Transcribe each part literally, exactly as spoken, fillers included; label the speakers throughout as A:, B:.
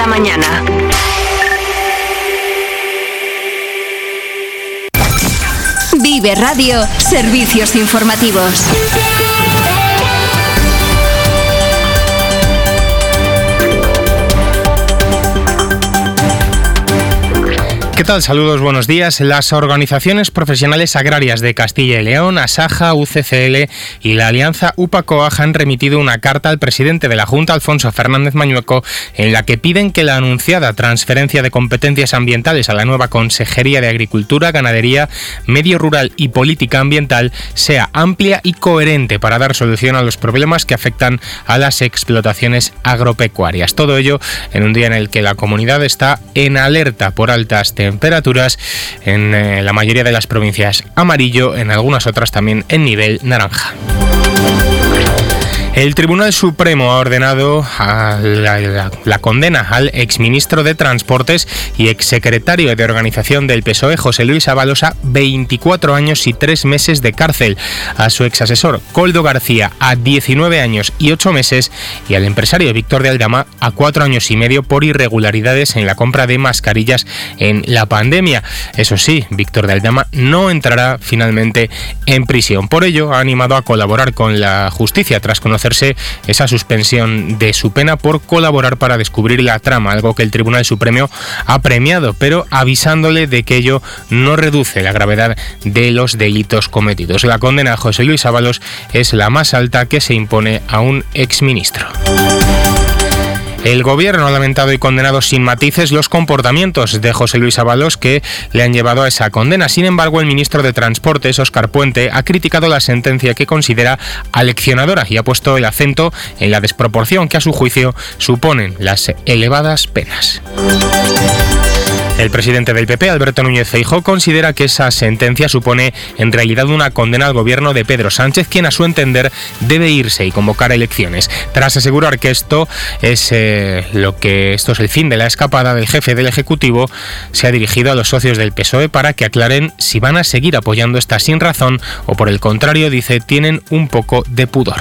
A: la mañana. Vive Radio, servicios informativos.
B: ¿Qué tal? Saludos, buenos días. Las organizaciones profesionales agrarias de Castilla y León, Asaja, U C C L y la alianza U P A COAG han remitido una carta al presidente de la Junta, Alfonso Fernández Mañueco, en la que piden que la anunciada transferencia de competencias ambientales a la nueva Consejería de Agricultura, Ganadería, Medio Rural y Política Ambiental sea amplia y coherente para dar solución a los problemas que afectan a las explotaciones agropecuarias. Todo ello en un día en el que la comunidad está en alerta por altas temperaturas. temperaturas en eh, la mayoría de las provincias amarillo, en algunas otras también en nivel naranja. El Tribunal Supremo ha ordenado a la, la, la condena al exministro de Transportes y exsecretario de Organización del P S O E, José Luis Ábalos, a veinticuatro años y tres meses de cárcel, a su exasesor Koldo García a diecinueve años y ocho meses y al empresario Víctor de Aldama a cuatro años y medio por irregularidades en la compra de mascarillas en la pandemia. Eso sí, Víctor de Aldama no entrará finalmente en prisión. Por ello, ha animado a colaborar con la justicia tras conocer esa suspensión de su pena por colaborar para descubrir la trama, algo que el Tribunal Supremo ha premiado, pero avisándole de que ello no reduce la gravedad de los delitos cometidos. La condena a José Luis Ábalos es la más alta que se impone a un exministro. El Gobierno ha lamentado y condenado sin matices los comportamientos de José Luis Ábalos que le han llevado a esa condena. Sin embargo, el ministro de Transportes, Óscar Puente, ha criticado la sentencia que considera aleccionadora y ha puesto el acento en la desproporción que a su juicio suponen las elevadas penas. El presidente del P P, Alberto Núñez Feijóo, considera que esa sentencia supone en realidad una condena al gobierno de Pedro Sánchez, quien a su entender debe irse y convocar elecciones. Tras asegurar que esto es eh, lo que esto es el fin de la escapada del jefe del Ejecutivo, se ha dirigido a los socios del P S O E para que aclaren si van a seguir apoyando esta sin razón o por el contrario, dice, tienen un poco de pudor.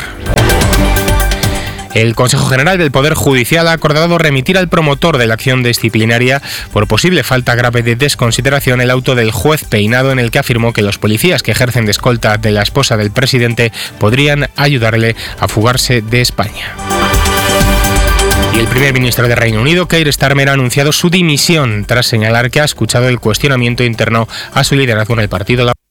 B: El Consejo General del Poder Judicial ha acordado remitir al promotor de la acción disciplinaria por posible falta grave de desconsideración el auto del juez Peinado, en el que afirmó que los policías que ejercen de escolta de la esposa del presidente podrían ayudarle a fugarse de España. Y el primer ministro de Reino Unido, Keir Starmer, ha anunciado su dimisión tras señalar que ha escuchado el cuestionamiento interno a su liderazgo en el Partido Laborista.